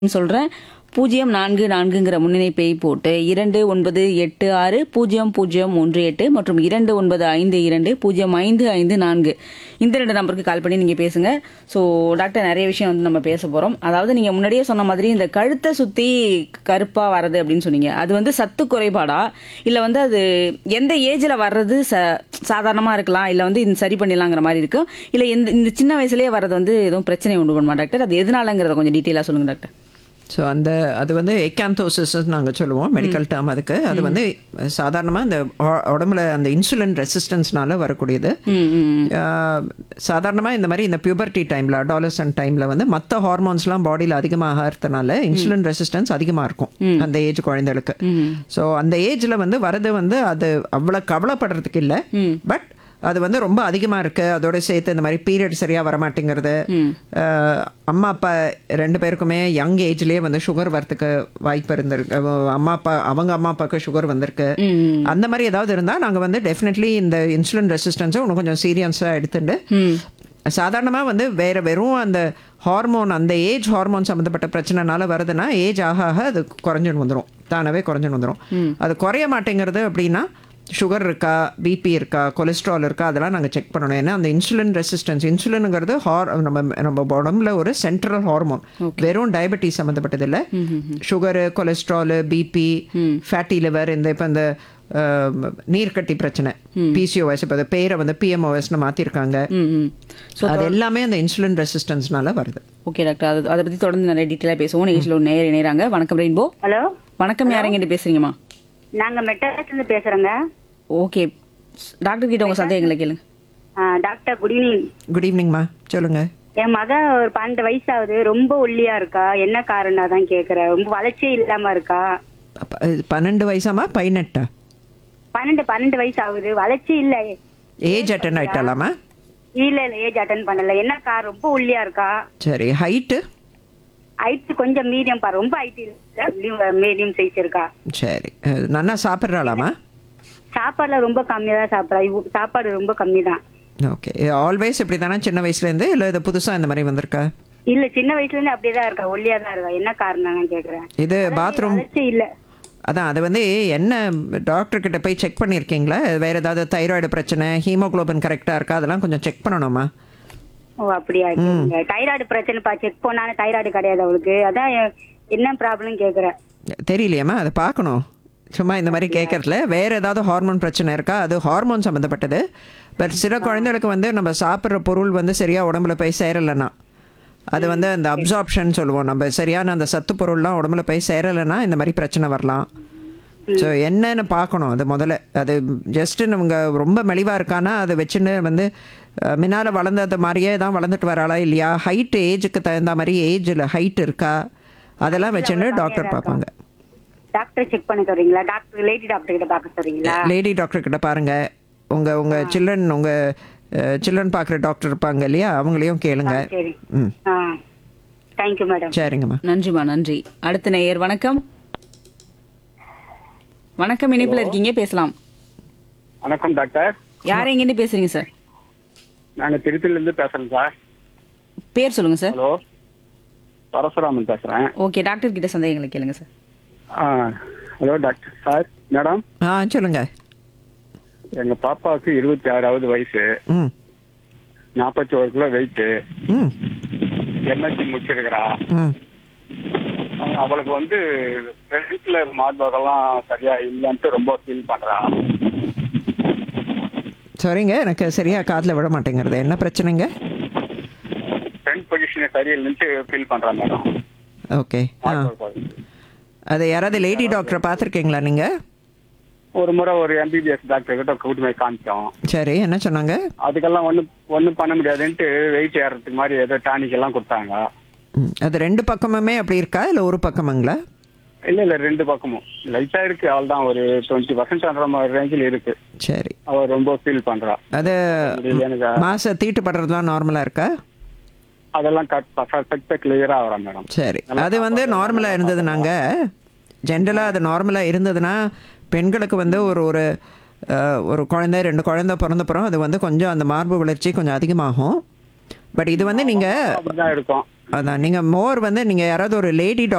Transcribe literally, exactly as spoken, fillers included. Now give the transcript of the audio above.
சொல்றேன். பூஜ்ஜியம் நான்கு நான்குங்கிற முன்னிணைப்பை போட்டு இரண்டு ஒன்பது எட்டு ஆறு பூஜ்ஜியம் பூஜ்ஜியம் ஒன்று எட்டு மற்றும் இரண்டு ஒன்பது ஐந்து இரண்டு பூஜ்ஜியம் ஐந்து ஐந்து நான்கு இந்த ரெண்டு நம்பருக்கு கால் பண்ணி நீங்க பேசுங்க. ஸோ டாக்டர் நிறைய விஷயம் வந்து நம்ம பேச போறோம். அதாவது நீங்க முன்னாடியே சொன்ன மாதிரி இந்த கழுத்தை சுத்தி கருப்பா வர்றது அப்படின்னு சொன்னீங்க. அது வந்து சத்து குறைபாடா இல்ல வந்து அது எந்த ஏஜ்ல வர்றது ச- சாதாரணமா இருக்கலாம் இல்ல வந்து இது சரி பண்ணிடலாங்கிற மாதிரி இருக்கும் இல்ல இந்த இந்த சின்ன வயசுலயே வர்றது வந்து எதுவும் பிரச்சனை உண்டு பண்ணுமா டாக்டர்? அது எதனாலங்கிறத கொஞ்சம் டீட்டெயிலா சொல்லுங்க டாக்டர். ஸோ அந்த அது வந்து எக்காந்தோசிஸ் நாங்கள் சொல்லுவோம் மெடிக்கல் டேர்ம். அதுக்கு அது வந்து சாதாரணமாக இந்த உ- உடம்புல அந்த இன்சுலின் ரெசிஸ்டன்ஸ்னால வரக்கூடியது. சாதாரணமாக இந்த மாதிரி இந்த பியூபர்ட்டி டைமில் அடாலசன்ட் டைமில் வந்து மற்ற ஹார்மோன்ஸ்லாம் பாடியில் அதிகமாக ஆகிறதுனால இன்சுலின் ரெசிஸ்டன்ஸ் அதிகமாக இருக்கும் அந்த ஏஜ் குழந்தைகளுக்கு. ஸோ அந்த ஏஜில் வந்து வரது வந்து அது அவ்வளோ கவலைப்படுறதுக்கு இல்லை. பட் அது வந்து ரொம்ப அதிகமாக இருக்குது. அதோட சேர்த்து இந்த மாதிரி பீரியட் சரியாக வரமாட்டேங்கிறது. அஹ், அம்மா அப்பா ரெண்டு பேருக்குமே யங் ஏஜ்லேயே வந்து சுகர் வரத்துக்கு வாய்ப்பு இருந்திருக்கு. அஹ், அம்மா அப்பா அவங்க அம்மா அப்பாவுக்கு சுகர் வந்திருக்கு. அந்த மாதிரி ஏதாவது இருந்தால் நாங்கள் வந்து டெஃபினெட்லி இந்த இன்சுலின் ரெசிஸ்டன்ஸை இன்னும் கொஞ்சம் சீரியஸாக எடுத்துட்டு சாதாரணமாக வந்து வேற வெறும் அந்த ஹார்மோன் அந்த ஏஜ் ஹார்மோன் சம்மந்தப்பட்ட பிரச்சனைனால வருதுன்னா ஏஜ் ஆக ஆக அது குறைஞ்சுன்னு வந்துடும், தானாகவே குறைஞ்சுன்னு வந்துடும். அது குறைய மாட்டேங்கிறது அப்படின்னா சுகர் இருக்கா, பிபி இருக்கா, கொலஸ்ட்ரால் இருக்கா, அதெல்லாம் நாங்கள் செக் பண்ணணும். ஏன்னா அந்த இன்சுலின் ரெசிஸ்டன்ஸ் இன்சுலினுங்கிறது ஹார் நம்ம நம்ம உடம்புல ஒரு சென்ட்ரல் ஹார்மோன். வெறும் டயபெட்டிஸ் சம்மந்தப்பட்டது இல்லை. Sugar, cholesterol, BP, fatty liver, இந்த இப்போ இந்த அஹ், நீர்க்கட்டி பிரச்சனை பிசிஓஎஸ், இப்போ பேரை வந்து பிஎம்ஓஎஸ்னு மாற்றிருக்காங்க. அது எல்லாமே அந்த இன்சுலின் ரெசிஸ்டன்ஸ்னால வருது. ஓகே டாக்டர், அது அதை பத்தி தொடர்ந்து நிறைய டீட்டெயிலாக பேசுவோம். நிகழ்ச்சியில் ஒரு நேர் இணையறாங்க. வணக்கம் ரெயின்போ. ஹலோ, வணக்கம், யாரெங்கிட்ட பேசுறீங்கம்மா? நாங்க மெட்ராஸ்ல இருந்து பேசுறோங்க. ஓகே டாக்டர் கிட்ட உங்க சந்தேகங்களை கேளுங்க. ஆ, டாக்டர் குட் ஈவினிங். குட் ஈவினிங்மா, சொல்லுங்கள். என் மக ஒரு பன்னெண்டு வயசு ஆகுது, ரொம்ப ஒல்லியா இருக்கா, என்ன காரணம் தான் கேக்குறேன். ரொம்ப வளர்ச்சியே இல்லாம இருக்கா. அப்ப, இது பன்னெண்டு வயசாமா பதினெட்டா? பன்னெண்டு பன்னெண்டு வயசு ஆகுது, வளர்ச்சி இல்ல. Age attend ஆயிட்டாலாமா? இல்ல இல்ல ஏஜ் அட்டன் பண்ணல. என்ன கார் ரொம்ப ஒல்லியா இருக்கா. சரி, ஹைட்டு? ஹைட் கொஞ்சம் மீடியம் பா, ரொம்ப ஹைட் இல்ல, மீடியம் சைஸ் இருக்கா. சரி, அஹ், நல்லா சாப்பிட்றாளாமா? சாப்பாடுல ரொம்ப கம்மியா தான் சாப்பிடறா. இவ- சாப்பாடு ரொம்ப கம்மி தான். ஓகே, ஆல்வேஸ் இப்படி தானே சின்ன வயசுலேருந்து, இல்லை இது புதுசாக இந்த மாதிரி வந்திருக்கா? இல்ல சின்ன வயசுல இருந்து அப்படியே தான் இருக்கா, ஒல்லியா தான் இருக்கா. என்ன காரணம் நான் கேக்குறேன். இது பாத்ரூம் வளர்ச்சி இல்ல. அதான் அது வந்து என்ன டாக்டர் கிட்ட போய் செக் பண்ணியிருக்கீங்களா? வேறு ஏதாவது தைராய்டு பிரச்சனை, ஹீமோகுளோபின் கரெக்டாக இருக்கா, அதெல்லாம் கொஞ்சம் செக் பண்ணணுமா? ஓ அப்படியா. தைராய்டு பிரச்சனைப்பா, செக் பண்ணாலும் தைராய்டு கிடையாது அவளுக்கு. அதான் எ- என்ன ப்ராப்ளம் கேக்குறேன். தெரியலையேம்மா, அதை பார்க்கணும். சும்மா இந்த மாதிரி கேட்கறதுல வேறு ஏதாவது ஹார்மோன் பிரச்சனை இருக்கா? அது ஹார்மோன் சம்மந்தப்பட்டது. பட் சில குழந்தைகளுக்கு வந்து நம்ம சாப்பிட்ற பொருள் வந்து சரியாக உடம்புல போய் சேரலைன்னா, அது வந்து அந்த அப்சார்ப்ஷன் சொல்லுவோம், நம்ம சரியான அந்த சத்து பொருள்லாம் உடம்புல போய் சேரலைன்னா இந்த மாதிரி பிரச்சனை வரலாம். ஸோ என்னன்னு பார்க்கணும் அது முதல்ல. அது ஜஸ்ட்டு நம்ம ரொம்ப மெலிவாக இருக்கானா அதை வச்சுன்னு வந்து அஹ், முன்னால வளர்ந்தது மாதிரியே தான் வளர்ந்துட்டு வராளா இல்லையா, ஹைட்டு ஏஜுக்கு தகுந்த மாதிரி ஏஜில் ஹைட் இருக்கா, அதெல்லாம் வச்சுன்னு டாக்டர் பார்ப்பாங்க. டாக்டர் செக் பண்ண சொல்றீங்களா? டாக்டர் லேடி டாக்டர் கிட்ட பார்க்க சொல்றீங்களா? லேடி டாக்டர் கிட்ட பாருங்க. உங்கள் உங்கள் சில்ட்ரன் உங்கள் சில்ட்ரன் பார்க்குற டாக்டர் இருப்பாங்க இல்லையா, அவங்களையும் கேளுங்க. சரி. ம், ஆ, தேங்க்யூ மேடம். சரிங்கம்மா. நன்றிம்மா, நன்றி. அடுத்த நேயர் வணக்கம். வணக்கம், இணைப்புல இருக்கீங்க, பேசலாம். வணக்கம் டாக்டர். யார் எங்கிட்ட பேசுறீங்க சார்? நாங்க திருச்சியில இருந்து பேசுறேன் சார். பேர் சொல்லுங்க சார். ஹலோ, பரசுராமன் பேசுறேன். ஓகே, டாக்டர் கிட்ட சந்தேகங்களை கேளுங்க சார். ஆ, ஹலோ டாக்டர் சார். மேடம், ஆ சொல்லுங்கள். எங்க பாப்பாவுக்கு இருபத்தி ஆறாவது வயசு, ம் நாற்பத்தி ஒரு கிலோ வெயிட், ம் எம்எஸ்சி முடிச்சிருக்கிறா. ம் அவளுக்கு வந்து ரெண்டுல மார்பகெல்லாம் சரியா இல்லைன்ட்டு ரொம்ப ஃபீல் பண்றா. சரிங்க, எனக்கு சரியாக காதில் விட மாட்டேங்கிறது. என்ன பிரச்சனைங்க? ஃப்ரண்ட் பொசிஷன் சரியில்லைன்ட்டு ஃபீல் பண்றா மேடம். ஓகே. ஆ, அது யாராவது லேடி டாக்டரை பார்த்துருக்கீங்களா நீங்கள்? ஒரு முறை ஒரு எம்பிபிஎஸ் டாக்டர் கிட்ட கூட்டி போய் காமிச்சோம். சரி, என்ன சொன்னாங்க? அதுக்கெல்லாம் ஒன்றும் ஒன்றும் பண்ண முடியாதுன்ட்டு வெயிட் ஏறதுக்கு மாதிரி ஏதோ டானிக் எல்லாம் கொடுத்தாங்க. ம், அது ரெண்டு பக்கமுமே அப்படி இருக்கா இல்லை ஒரு பக்கமுங்களா? இல்ல இல்ல ரெண்டு பக்கமும் லைட்டா இருக்கு. அவள் தான் ஒரு டுவெண்ட்டி பர்சன்ட் அந்த மாதிரி ரேஞ்சில் இருக்கு. சரி, அவ ரொம்ப ஃபீல் பண்றா. அது முடியல எனக்கு. மாச தீட்டு படுறதுலாம் நார்மலாக இருக்கா? அதெல்லாம் பர்ஃபெக்டா கிளியரா வரா மேடம். சரி, அது வந்து நார்மலாக இருந்ததுனாங்க, ஜென்ரலாக அது நார்மலாக இருந்ததுன்னா பெண்களுக்கு வந்து ஒரு ஒரு அஹ், ஒரு குழந்தை ரெண்டு குழந்தை பிறந்தப்புறம் அது வந்து கொஞ்சம் அந்த மார்பு வளர்ச்சி கொஞ்சம் அதிகமாகும். பட் இது வந்து நீங்கள் அப்படிதான் இருக்கும். அதான் நீங்கள் மோர் வந்து நீங்கள் யாராவது ஒரு லேடி